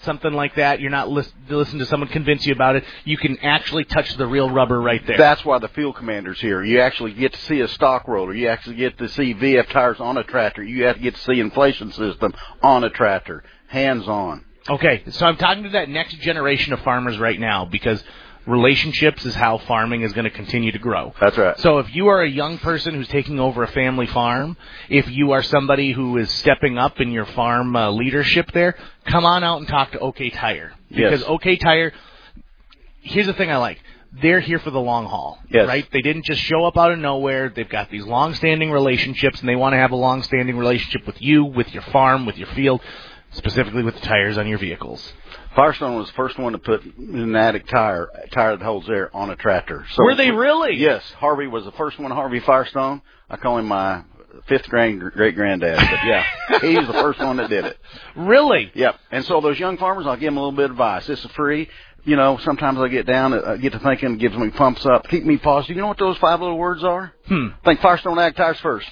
something like that. You're not listen to someone convince you about it. You can actually touch the real rubber right there. That's why the field commander's here. You actually get to see a stock roller. You actually get to see VF tires on a tractor. You have to get to see inflation system on a tractor, hands-on. Okay, so I'm talking to that next generation of farmers right now because relationships is how farming is going to continue to grow. That's right. So if you are a young person who's taking over a family farm, if you are somebody who is stepping up in your farm leadership there, come on out and talk to OK Tire. Because yes. OK Tire, here's the thing I like. They're here for the long haul, yes. right? They didn't just show up out of nowhere. They've got these long-standing relationships, and they want to have a long-standing relationship with you, with your farm, with your field, specifically with the tires on your vehicles. Firestone was the first one to put a pneumatic tire that holds air on a tractor. So were they really? Yes. Harvey was the first one, Harvey Firestone. I call him my fifth-grade great-granddad. But, yeah, he was the first one that did it. Really? Yep. And so those young farmers, I'll give them a little bit of advice. This is free. You know, sometimes I get down, get to thinking, gives me pumps up, keep me positive. You know what those 5 little words are? Think Firestone Ag Tires first.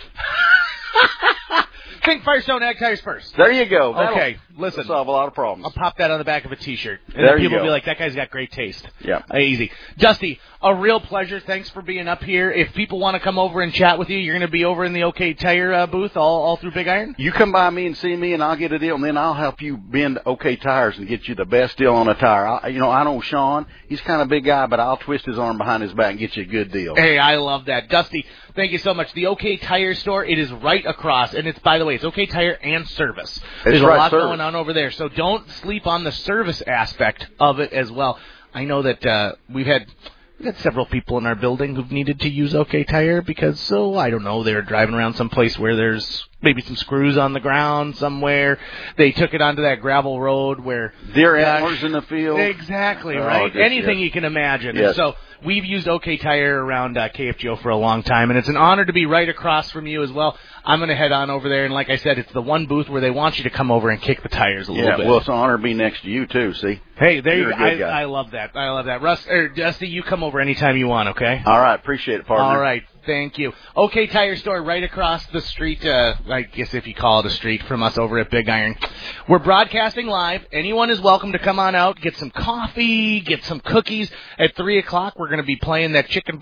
Think Firestone Ag Tires first. There you go. Okay, listen. That'll solve a lot of problems. I'll pop that on the back of a T-shirt. And there then people you go. will be like, that guy's got great taste. Yeah. Easy. Dusty, a real pleasure. Thanks for being up here. If people want to come over and chat with you, you're going to be over in the OK Tire booth all through Big Iron? You come by me and see me, and I'll get a deal, and then I'll help you bend OK Tires and get you the best deal on a tire. I know Sean. He's kind of a big guy, but I'll twist his arm behind his back and get you a good deal. Hey, I love that. Dusty, thank you so much. The OK Tire store, it is right across, and it's, by the way, it's OK Tire and service. There's a lot going on over there, so don't sleep on the service aspect of it as well. I know that we've had several people in our building who've needed to use OK Tire because, I don't know, they're driving around someplace where there's maybe some screws on the ground somewhere. They took it onto that gravel road where... Deer antlers in the field. Exactly, right? Anything you can imagine. Yes. And so we've used OK Tire around KFGO for a long time, and it's an honor to be right across from you as well. I'm going to head on over there, and like I said, it's the one booth where they want you to come over and kick the tires a little bit. Yeah, well, it's an honor to be next to you, too, see? Hey, there you go. I love that. I love that. Dusty, you come over anytime you want, okay? All right. Appreciate it, partner. All right. Thank you. OK Tire store right across the street, I guess if you call it a street, from us over at Big Iron. We're broadcasting live. Anyone is welcome to come on out, get some coffee, get some cookies. At 3 o'clock, we're going to be playing that chicken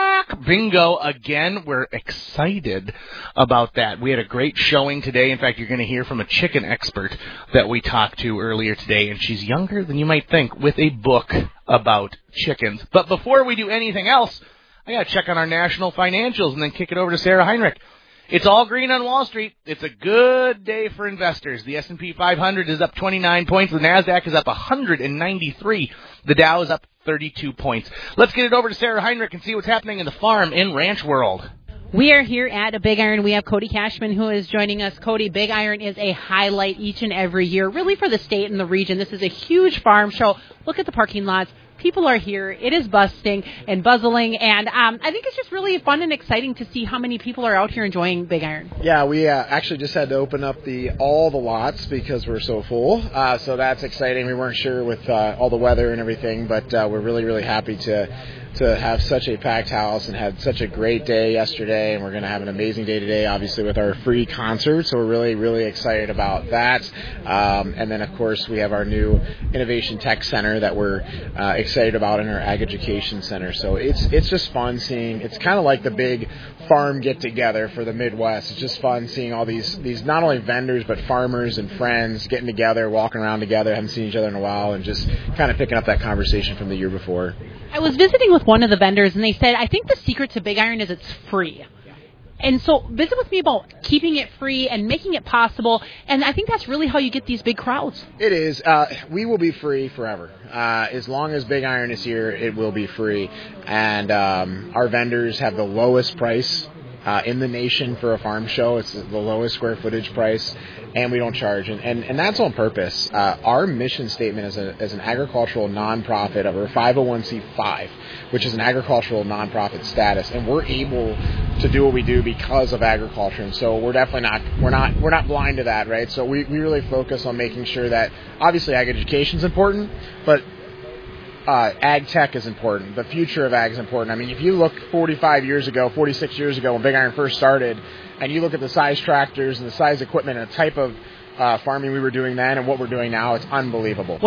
bingo again. We're excited about that. We had a great showing today. In fact, you're going to hear from a chicken expert that we talked to earlier today, and she's younger than you might think, with a book about chickens. But before we do anything else, I got to check on our national financials and then kick it over to Sarah Heinrich. It's all green on Wall Street. It's a good day for investors. The S&P 500 is up 29 points. The NASDAQ is up 193. The Dow is up 32 points. Let's get it over to Sarah Heinrich and see what's happening in the farm and ranch world. We are here at a Big Iron. We have Cody Cashman who is joining us. Cody, Big Iron is a highlight each and every year, really for the state and the region. This is a huge farm show. Look at the parking lots. People are here. It is busting and buzzing, and I think it's just really fun and exciting to see how many people are out here enjoying Big Iron. Yeah, we actually just had to open up all the lots because we're so full, so that's exciting. We weren't sure with all the weather and everything, but we're really, really happy to have such a packed house and had such a great day yesterday, and we're going to have an amazing day today, obviously, with our free concert, so we're really, really excited about that. And then, of course, we have our new Innovation Tech Center that we're excited about in our Ag Education Center. So it's just fun seeing, it's kind of like the big farm get-together for the Midwest. It's just fun seeing all these not only vendors, but farmers and friends getting together, walking around together, haven't seen each other in a while, and just kind of picking up that conversation from the year before. I was visiting with one of the vendors, and they said, I think the secret to Big Iron is it's free. And so visit with me about keeping it free and making it possible, and I think that's really how you get these big crowds. It is. We will be free forever. As long as Big Iron is here, it will be free. And our vendors have the lowest price in the nation for a farm show. It's the lowest square footage price, and we don't charge. And that's on purpose. Our mission statement as an agricultural nonprofit of our 501c5, which is an agricultural nonprofit status, and we're able to do what we do because of agriculture. And so we're definitely we're not blind to that, right? So we really focus on making sure that obviously ag education is important, but ag tech is important. The future of ag is important. I mean, if you look 46 years ago when Big Iron first started, and you look at the size tractors and the size equipment and the type of farming we were doing then and what we're doing now, it's unbelievable.